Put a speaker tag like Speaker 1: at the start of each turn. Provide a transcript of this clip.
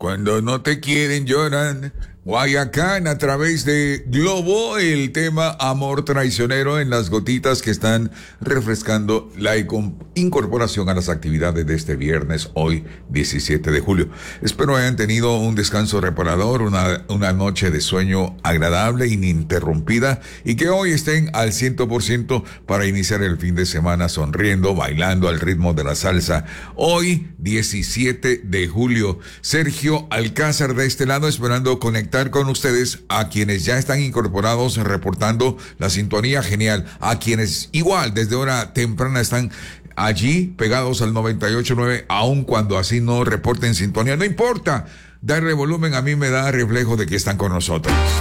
Speaker 1: Cuando no te quieren lloran. Guayacán a través de Globo, el tema Amor Traicionero en las gotitas que están refrescando la incorporación a las actividades de este viernes, hoy 17 de julio. Espero hayan tenido un descanso reparador, una noche de sueño agradable, ininterrumpida, y que hoy estén al 100% para iniciar el fin de semana sonriendo, bailando al ritmo de la salsa. Hoy 17 de julio, Sergio Alcázar de este lado, esperando conectar con ustedes, a quienes ya están incorporados reportando la sintonía genial, a quienes igual desde hora temprana están allí pegados al 98.9, aun cuando así no reporten sintonía, no importa, darle volumen a mí me da reflejo de que están con nosotros.